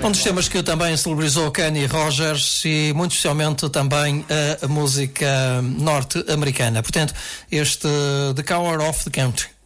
Um dos temas que também celebrizou Kenny Rogers e muito especialmente também a música norte-americana. Portanto, este The Coward of the Country.